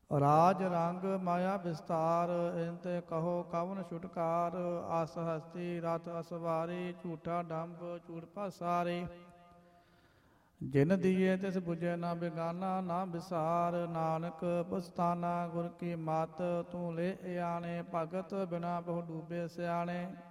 ਰਾਜ ਰੰਗ ਮਾਇਆ ਵਿਸਤਾਰ, ਇੰਤੇ ਕਹੋ ਕਵਨ ਛੁਟਕਾਰ। ਅਸ ਹਸਤੀ ਰਥ ਅਸਵਾਰੀ, ਝੂਠਾ ਡੰਬ ਝੂਠ ਪਾਸਾਰੇ। ਜਿਨ ਦੀਏ ਤਿਸ ਬੁਝੇ ਨਾ ਬਿਗਾਨਾ, ਨਾ ਵਿਸਾਰ। ਨਾਨਕ ਪਛਤਾਨਾ ਗੁਰ ਕੀ ਮਤ, ਤੂੰ ਲੈ ਆਣੇ। ਭਗਤ ਬਿਨਾ ਬਹੁ ਡੂਬੇ ਸਿਆਣੇ।